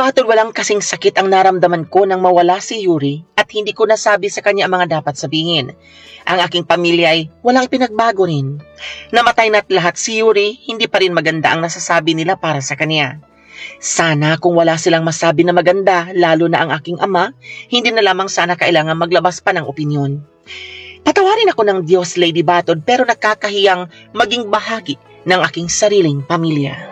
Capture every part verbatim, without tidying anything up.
Batod walang kasing sakit ang naramdaman ko nang mawala si Yuri at hindi ko nasabi sa kanya ang mga dapat sabihin. Ang aking pamilya ay walang pinagbago rin. Namatay na't lahat si Yuri, hindi pa rin maganda ang nasasabi nila para sa kanya. Sana kung wala silang masabi na maganda, lalo na ang aking ama, hindi na lamang sana kailangan maglabas pa ng opinyon. Patawarin ako ng Diyos, Lady Batod, pero nakakahiyang maging bahagi ng aking sariling pamilya.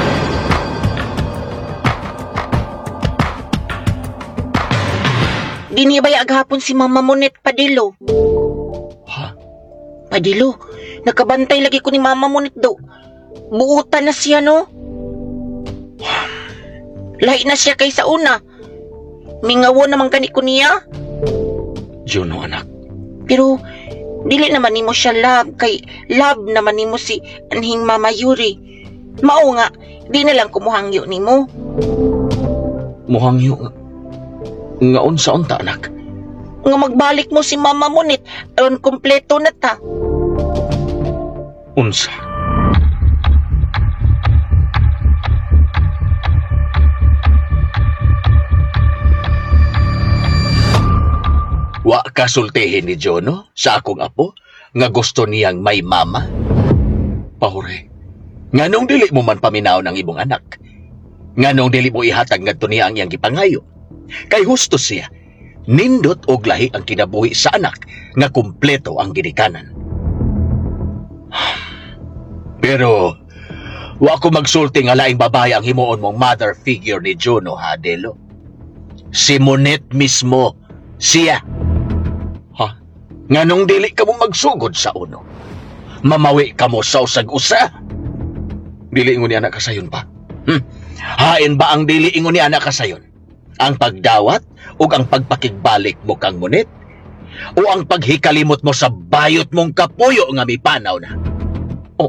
Dinibay aghapon si Mama Monet, Padilo. Ha? Padilo, nakabantay lagi ko ni Mama Monet do. Buutan na siya, no? Lahi na siya kaysa una. Mingawo naman gani ko niya. Juno, anak. Pero, dili naman nimo siya love, kay love naman nimo si anhing Mama Yuri. Mao nga, di na lang kumuhangyo nimo. Muhangyo nga. Nga unsa unta, anak? Nga magbalik mo si Mama Monet, aron kompleto na ta. Unsa? Wa kasultihin ni Jono sa akong apo nga gusto niyang may mama? Pahure, nganong dili mo man paminaw ng ibong anak? Nganong dili mo ihatag ngadto niya ang iyang gipangayo? Kay husto siya, nindot og lahi ang kinabuhi sa anak nga kumpleto ang ginikanan. Pero wa ko magsulti nga laing babae ang himuon mong mother figure ni Juno, ha, Delo? Si Monet mismo, siya. Ha? Nganong dili ka mo magsugod sa uno? Mamawi ka mo sa usag-usa? Dili ingon ni anak kasayon pa. Hmm? Hain ba ang dili ingon ni anak kasayon? Ang pagdawat o ang pagpakigbalik mo kang Monet? O ang paghikalimot mo sa bayot mong kapuyo nga mipanaw na? Oh.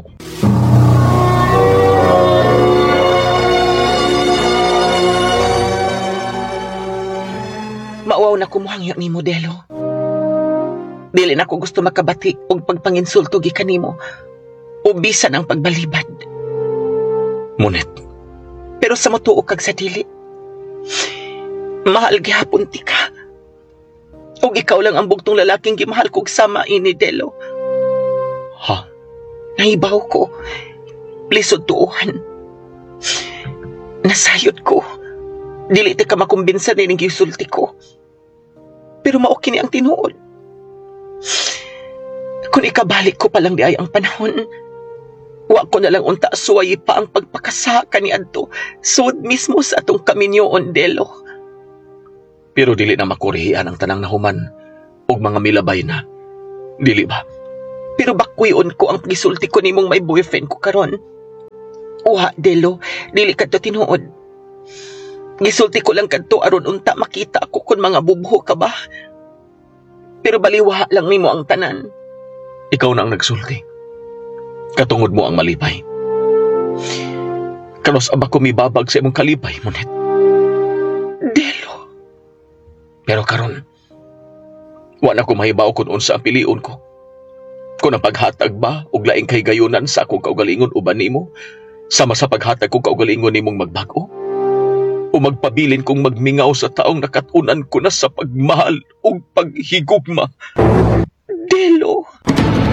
Mauwaw na kumuhangyo ni modelo. Dili na ko gusto makabati og pagpanginsulto gikan nimo o bisan ang pagbalibad. Monet. Pero sa motuo kag sa dili, mahal gihapon ti ka. Ug ikaw lang ang bugtong lalaking gimahal kog sama ini, Delo. Ha? Nahibaw ko. Lisod tuuhan. Nasayod ko. Dili ti ka makumbinsa na ining gisulti ko. Pero mao kini ang tinuod. Kung ikabalik ko palang di ay ang panahon, wa ko na lang unta suway pa ang pagpakasaka ni adto sud mismo sa atong kaminyoon, Delo. Pero dili na makurihian ang tanang nahuman ug mga milabay na. Dili ba? Pero bakwion ko ang gisulti ko nimong may boyfriend ko karon. Uha, Delo, dili kadto tinuod. Gisulti ko lang kadto aron unta makita ako kun mga bubho ka ba. Pero baliwa lang nimo ang tanan. Ikaw na ang nagsulti. Katungod mo ang malipay. Kanos aba ko mibabag sa imong kalipay, Monet? Delo. Pero karon, wala ko mahibaw kung unsa ang piliun ko. Kung ang paghatag ba og laing kay gayunan sa akong kaugalingon uban nimo, sama sa paghatag ko kaugalingon nimong magbago, o magpabilin kong magmingaw sa taong nakatunan ko na sa pagmahal o paghigugma. Delo.